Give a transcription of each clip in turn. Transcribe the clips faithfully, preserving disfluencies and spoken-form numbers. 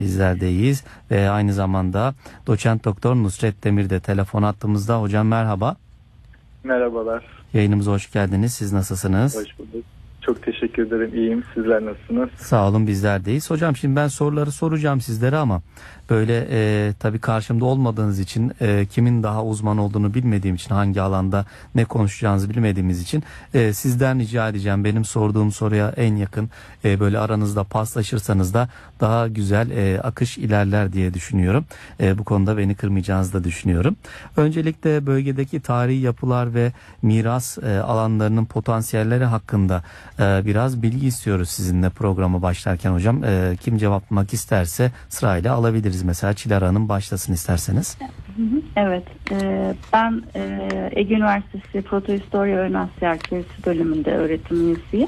Bizler de iyiyiz ve aynı zamanda doçent doktor Nusret Demir de telefon attığımızda. Hocam merhaba. Merhabalar. Yayınımıza hoş geldiniz. Siz nasılsınız? Hoş bulduk. Çok teşekkür ederim. İyiyim. Sizler nasılsınız? Sağ olun, bizler deyiz. Hocam şimdi ben soruları soracağım sizlere ama böyle e, tabii karşımda olmadığınız için e, kimin daha uzman olduğunu bilmediğim için, hangi alanda ne konuşacağınızı bilmediğimiz için e, sizden rica edeceğim. Benim sorduğum soruya en yakın e, böyle aranızda paslaşırsanız da daha güzel e, akış ilerler diye düşünüyorum. E, bu konuda beni kırmayacağınızı da düşünüyorum. Öncelikle bölgedeki tarihi yapılar ve miras e, alanlarının potansiyelleri hakkında e, biraz bilgi istiyoruz sizinle programa başlarken hocam. E, kim cevaplamak isterse sırayla alabiliriz. Mesela Çiler Hanım başlasın isterseniz. Evet, e, ben e, Ege Üniversitesi Protohistorya ve Ön Asya Arkeolojisi bölümünde öğretim üyesiyim.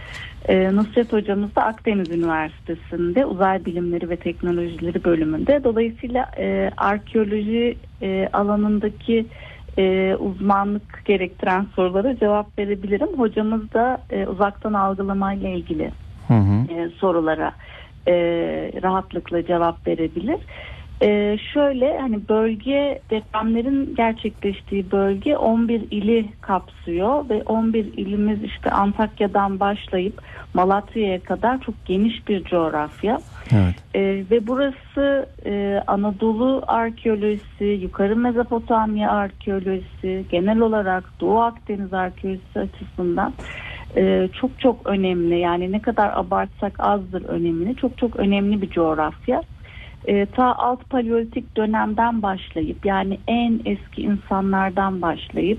E, Nusret hocamız da Akdeniz Üniversitesi'nde Uzay Bilimleri ve Teknolojileri bölümünde. Dolayısıyla e, arkeoloji e, alanındaki e, uzmanlık gerektiren sorulara cevap verebilirim. Hocamız da e, uzaktan algılamayla ilgili hı hı. E, sorulara e, rahatlıkla cevap verebilir. Ee, şöyle hani bölge, depremlerin gerçekleştiği bölge on bir ili kapsıyor ve on bir ilimiz işte Antakya'dan başlayıp Malatya'ya kadar çok geniş bir coğrafya. Evet. Ee, ve burası e, Anadolu arkeolojisi, Yukarı Mezopotamya arkeolojisi, genel olarak Doğu Akdeniz arkeolojisi açısından e, çok çok önemli. Yani ne kadar abartsak azdır önemini. Çok çok önemli bir coğrafya. E, ta alt paleolitik dönemden başlayıp yani en eski insanlardan başlayıp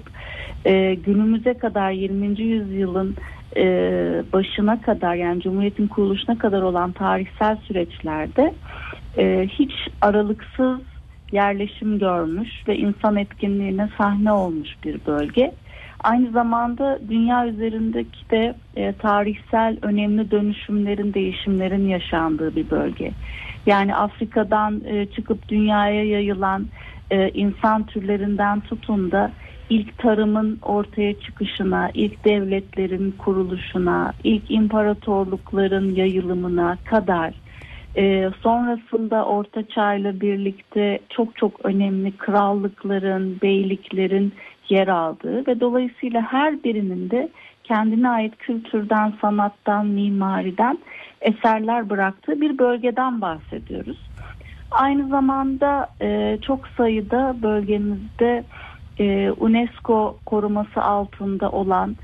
e, günümüze kadar yirminci yüzyılın e, başına kadar yani Cumhuriyet'in kuruluşuna kadar olan tarihsel süreçlerde e, hiç aralıksız yerleşim görmüş ve insan etkinliğine sahne olmuş bir bölge. Aynı zamanda dünya üzerindeki de e, tarihsel önemli dönüşümlerin, değişimlerin yaşandığı bir bölge. Yani Afrika'dan e, çıkıp dünyaya yayılan e, insan türlerinden tutun da ilk tarımın ortaya çıkışına, ilk devletlerin kuruluşuna, ilk imparatorlukların yayılımına kadar e, sonrasında Orta Çağ'la birlikte çok çok önemli krallıkların, beyliklerin yer aldığı ve dolayısıyla her birinin de kendine ait kültürden, sanattan, mimariden eserler bıraktığı bir bölgeden bahsediyoruz. Aynı zamanda e, çok sayıda bölgemizde e, UNESCO koruması altında olan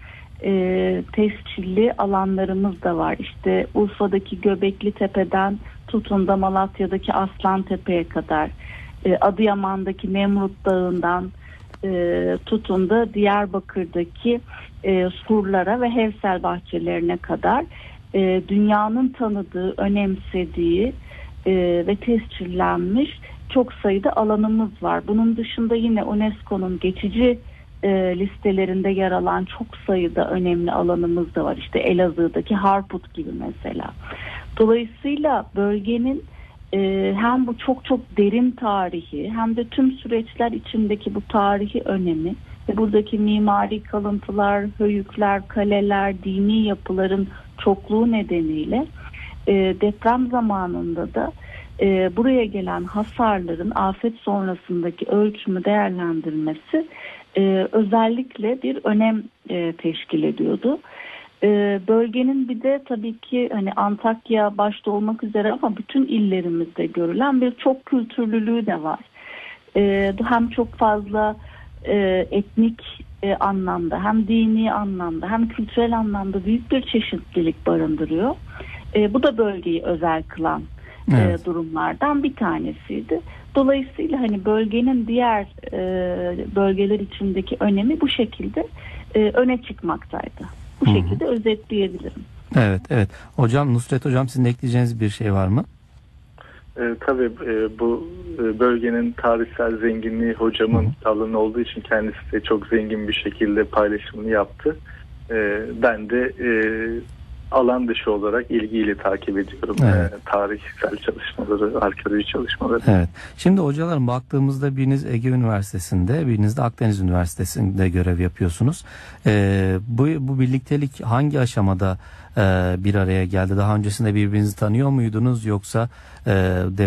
e, tescilli alanlarımız da var. İşte Urfa'daki Göbekli Tepe'den tutun da Malatya'daki Aslantepe'ye kadar, e, Adıyaman'daki Nemrut Dağı'ndan e, tutun da Diyarbakır'daki e, surlara ve Hevsel bahçelerine kadar e, dünyanın tanıdığı, önemsediği e, ve tescillenmiş çok sayıda alanımız var. Bunun dışında yine UNESCO'nun geçici e, listelerinde yer alan çok sayıda önemli alanımız da var. İşte Elazığ'daki Harput gibi mesela. Dolayısıyla bölgenin e, hem bu çok çok derin tarihi hem de tüm süreçler içindeki bu tarihi önemi ve buradaki mimari kalıntılar, höyükler, kaleler, dini yapıların çokluğu nedeniyle e, deprem zamanında da e, buraya gelen hasarların afet sonrasındaki ölçümü değerlendirmesi e, özellikle bir önem e, teşkil ediyordu. E, bölgenin bir de tabii ki hani Antakya başta olmak üzere ama bütün illerimizde görülen bir çok kültürlülüğü de var. E, hem çok fazla e, etnik e, anlamda hem dini anlamda hem kültürel anlamda büyük bir çeşitlilik barındırıyor. E, bu da bölgeyi özel kılan evet. e, durumlardan bir tanesiydi. Dolayısıyla hani bölgenin diğer e, bölgeler içindeki önemi bu şekilde e, öne çıkmaktaydı. Bu Hı-hı. şekilde özetleyebilirim. Evet, evet. Hocam Nusret Hocam sizin ekleyeceğiniz bir şey var mı? E, tabii e, bu e, bölgenin tarihsel zenginliği hocamın Hı-hı. alanı olduğu için kendisi de çok zengin bir şekilde paylaşımını yaptı. E, ben de e, alan dışı olarak ilgiyle takip ediyorum. Evet. E, tarihsel çalışmaları, arkeoloji çalışmaları. Evet. Şimdi hocalarım, baktığımızda biriniz Ege Üniversitesi'nde, biriniz de Akdeniz Üniversitesi'nde görev yapıyorsunuz. Ee, bu, bu birliktelik hangi aşamada e, bir araya geldi? Daha öncesinde birbirinizi tanıyor muydunuz, yoksa e,